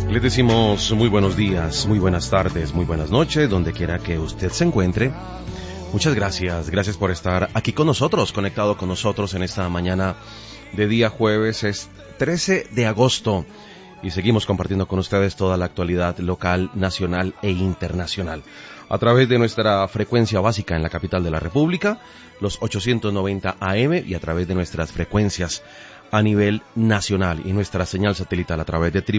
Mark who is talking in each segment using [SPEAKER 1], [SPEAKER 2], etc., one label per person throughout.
[SPEAKER 1] Les decimos muy buenos días, muy buenas tardes, muy buenas noches, donde quiera que usted se encuentre. Muchas gracias por estar aquí con nosotros, conectado con nosotros en esta mañana de día jueves, es 13 de agosto. Y seguimos compartiendo con ustedes toda la actualidad local, nacional e internacional. A través de nuestra frecuencia básica en la capital de la República, los 890 AM, y a través de nuestras frecuencias a nivel nacional y nuestra señal satelital a través de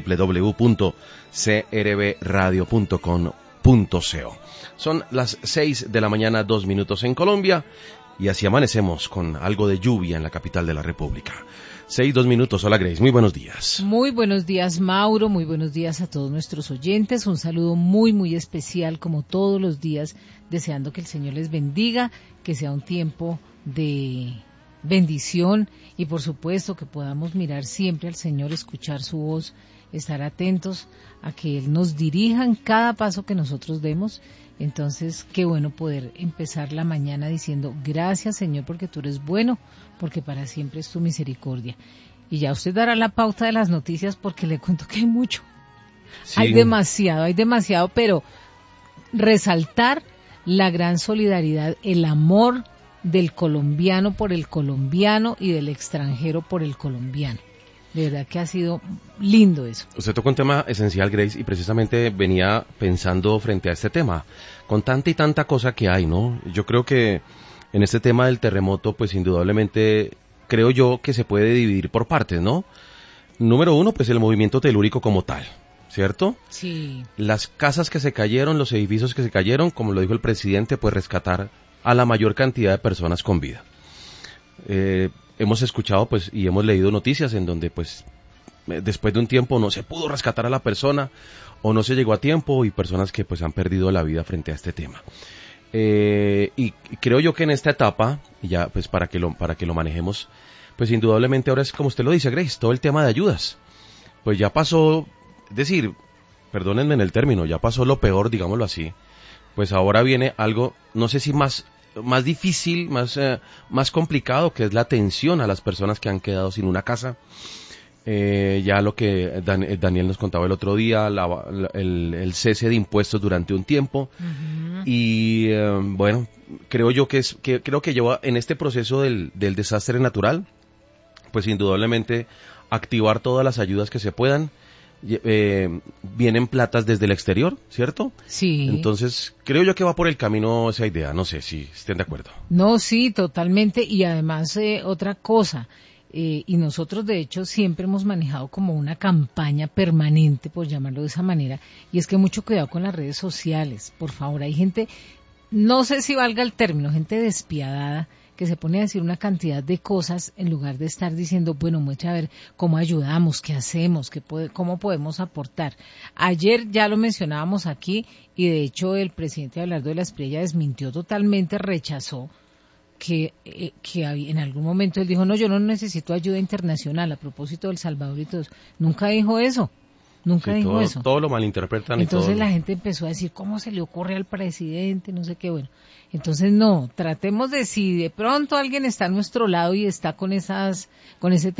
[SPEAKER 1] www.crbradio.com.co. Son las 6 de la mañana, 2 minutos en Colombia, y así amanecemos con algo de lluvia en la capital de la República. 6, 2 minutos. Hola, Grace. Muy buenos días.
[SPEAKER 2] Muy buenos días, Mauro. Muy buenos días a todos nuestros oyentes. Un saludo muy, muy especial, como todos los días, deseando que el Señor les bendiga, que sea un tiempo de bendición y, por supuesto, que podamos mirar siempre al Señor, escuchar su voz, estar atentos a que Él nos dirija en cada paso que nosotros demos. Entonces, qué bueno poder empezar la mañana diciendo gracias, Señor, porque tú eres bueno, porque para siempre es tu misericordia. Y ya usted dará la pauta de las noticias, porque le cuento que hay mucho. Sí. Hay demasiado, pero resaltar la gran solidaridad, el amor del colombiano por el colombiano y del extranjero por el colombiano. De verdad que ha sido lindo eso.
[SPEAKER 1] Usted tocó un tema esencial, Grace, y precisamente venía pensando frente a este tema, con tanta y tanta cosa que hay, ¿no? Yo creo que en este tema del terremoto, pues indudablemente, creo yo que se puede dividir por partes, ¿no? Número uno, pues el movimiento telúrico como tal, ¿cierto?
[SPEAKER 2] Sí.
[SPEAKER 1] Las casas que se cayeron, los edificios que se cayeron, como lo dijo el presidente, pues rescatar a la mayor cantidad de personas con vida. Hemos escuchado pues y hemos leído noticias en donde pues después de un tiempo no se pudo rescatar a la persona o no se llegó a tiempo, y personas que pues han perdido la vida frente a este tema. Y creo yo que en esta etapa, y ya pues para que lo manejemos, pues indudablemente ahora es como usted lo dice, Grace, todo el tema de ayudas. Pues ya pasó, es decir, perdónenme en el término, ya pasó lo peor, digámoslo así. Pues ahora viene algo, no sé si más difícil, más complicado, que es la atención a las personas que han quedado sin una casa. Ya lo que Daniel nos contaba el otro día, el cese de impuestos durante un tiempo. Uh-huh. Y bueno, creo yo que creo que lleva en este proceso del desastre natural, pues indudablemente activar todas las ayudas que se puedan. Vienen platas desde el exterior, ¿cierto?
[SPEAKER 2] Sí.
[SPEAKER 1] Entonces, creo yo que va por el camino esa idea, no sé si estén de acuerdo.
[SPEAKER 2] No, sí, totalmente, y además otra cosa, y nosotros de hecho siempre hemos manejado como una campaña permanente, por llamarlo de esa manera, y es que mucho cuidado con las redes sociales, por favor. Hay gente, no sé si valga el término, gente despiadada, que se pone a decir una cantidad de cosas en lugar de estar diciendo, bueno, muestra a ver cómo ayudamos, qué hacemos, cómo podemos aportar. Ayer ya lo mencionábamos aquí, y de hecho el presidente Abelardo de la Espriella desmintió totalmente, rechazó que en algún momento él dijo, no, yo no necesito ayuda internacional a propósito del Salvador y todo eso. Nunca dijo eso. Nunca dijo eso.
[SPEAKER 1] Todo lo malinterpretan.
[SPEAKER 2] Entonces
[SPEAKER 1] y todo
[SPEAKER 2] la gente empezó a decir, ¿cómo se le ocurre al presidente? No sé qué, bueno. Entonces no, tratemos de, si de pronto alguien está a nuestro lado y está con ese